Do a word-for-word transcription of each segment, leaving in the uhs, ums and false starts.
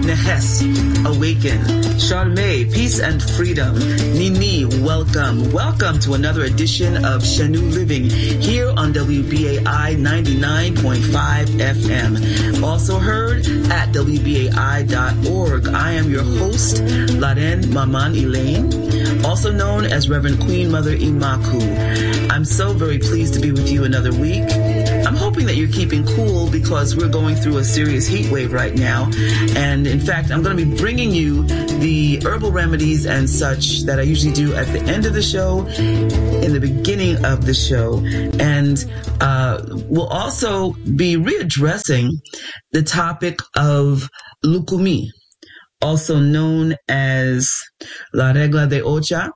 Nehes, awaken. Charmaine, peace and freedom. Nini, welcome. Welcome to another edition of Shanu Living here on W B A I ninety-nine point five F M. Also heard at W B A I dot org. I am your host, Laren Maman Elaine, also known as Reverend Queen Mother Imaku. I'm so very pleased to be with you another week. I'm hoping that you're keeping cool because we're going through a serious heat wave right now. And in fact, I'm going to be bringing you the herbal remedies and such that I usually do at the end of the show, in the beginning of the show. And uh, we'll also be readdressing the topic of Lukumi, also known as La Regla de Ocha,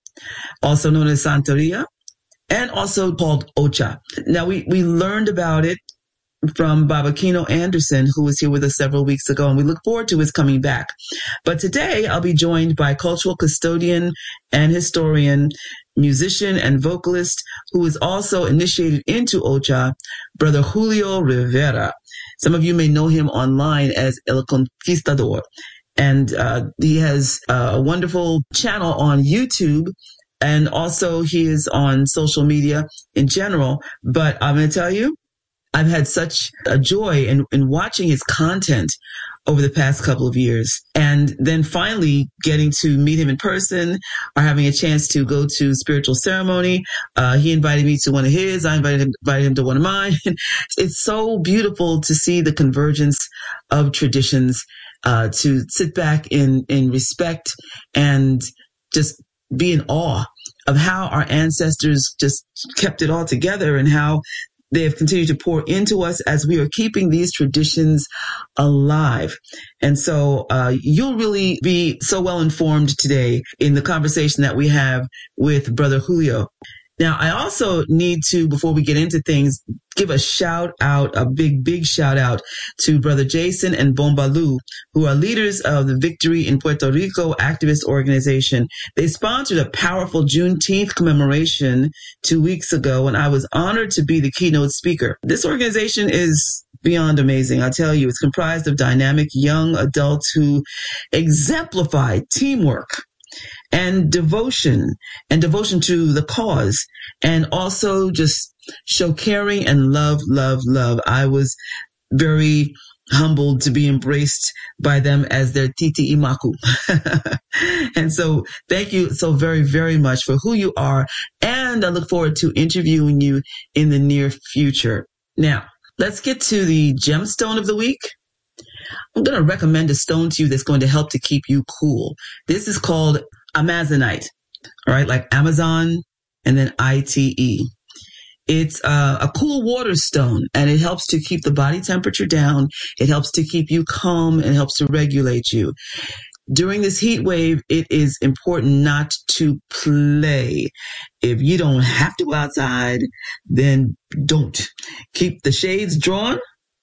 also known as Santeria, and also called Ocha. Now, we, we learned about it from Baba Kino Anderson, who was here with us several weeks ago, and we look forward to his coming back. But today, I'll be joined by cultural custodian and historian, musician and vocalist, who is also initiated into Ocha, Brother Julio Rivera. Some of you may know him online as El Conquistador. And uh, he has a wonderful channel on YouTube, and also he is on social media in general. But I'm going to tell you, I've had such a joy in, in watching his content over the past couple of years. And then finally getting to meet him in person or having a chance to go to spiritual ceremony. Uh, he invited me to one of his. I invited him, invited him to one of mine. It's so beautiful to see the convergence of traditions, uh, to sit back in, in respect and just be in awe of how our ancestors just kept it all together and how they have continued to pour into us as we are keeping these traditions alive. And so uh, you'll really be so well informed today in the conversation that we have with Brother Julio. Now, I also need to, before we get into things, give a shout out, a big, big shout out to Brother Jason and Bombalu, who are leaders of the Victory in Puerto Rico activist organization. They sponsored a powerful Juneteenth commemoration two weeks ago, and I was honored to be the keynote speaker. This organization is beyond amazing. I tell you, it's comprised of dynamic young adults who exemplify teamwork and devotion and devotion to the cause, and also just show caring and love, love, love. I was very humbled to be embraced by them as their Titi Imaku. And so thank you so very, very much for who you are. And I look forward to interviewing you in the near future. Now, let's get to the gemstone of the week. I'm going to recommend a stone to you that's going to help to keep you cool. This is called Amazonite, all right, like Amazon and then I T E. It's uh, a cool water stone, and it helps to keep the body temperature down. It helps to keep you calm and helps to regulate you. During this heat wave, it is important not to play. If you don't have to go outside, then don't. Keep the shades drawn.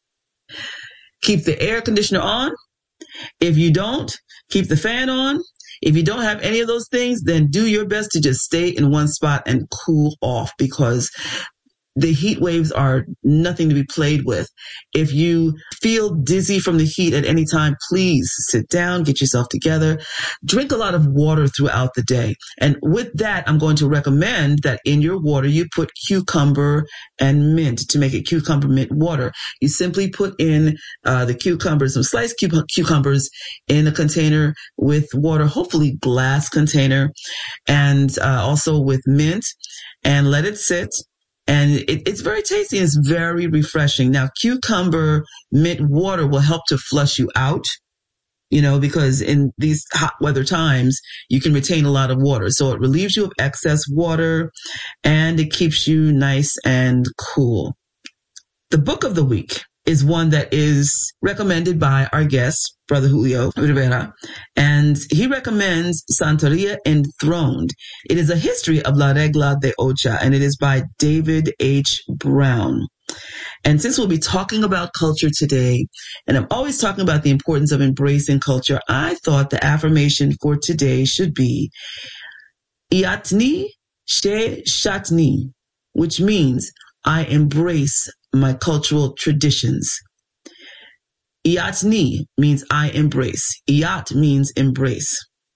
Keep the air conditioner on. If you don't, keep the fan on. If you don't have any of those things, then do your best to just stay in one spot and cool off, because the heat waves are nothing to be played with. If you feel dizzy from the heat at any time, please sit down, get yourself together, drink a lot of water throughout the day. And with that, I'm going to recommend that in your water, you put cucumber and mint to make it cucumber mint water. You simply put in uh, the cucumbers, some sliced cu- cucumbers in a container with water, hopefully glass container, and uh, also with mint, and let it sit. And it, it's very tasty and it's very refreshing. Now, cucumber mint water will help to flush you out, you know, because in these hot weather times, you can retain a lot of water. So it relieves you of excess water and it keeps you nice and cool. The book of the week is one that is recommended by our guest, Brother Julio Rivera, and he recommends Santeria Enthroned. It is a history of La Regla de Ocha, and it is by David H. Brown. And since we'll be talking about culture today, and I'm always talking about the importance of embracing culture, I thought the affirmation for today should be Iatni She Shatni, which means I embrace my cultural traditions. Iatni means I embrace. Iat means embrace.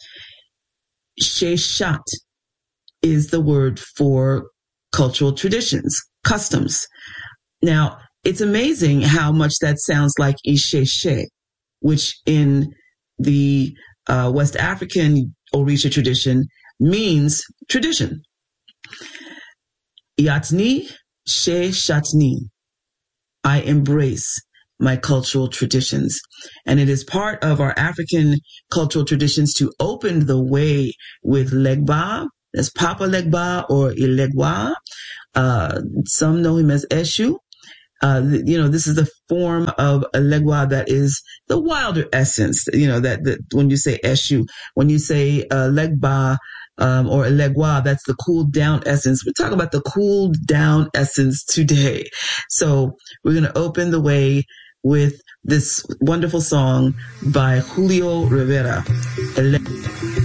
Sheshat is the word for cultural traditions, customs. Now, it's amazing how much that sounds like Isheshe, which in the uh, West African Orisha tradition means tradition. Iatni Sheshatni. I embrace my cultural traditions. And it is part of our African cultural traditions to open the way with Legba. That's Papa Legba or Ilegwa. Uh, some know him as Eshu. Uh, you know, this is the form of Ilegwa that is the wilder essence. You know, that, that when you say Eshu, when you say uh, Legba, Um, or Ilegwa, that's the cooled down essence. We're talking about the cooled down essence today. So we're going to open the way with this wonderful song by Julio Rivera. Ele-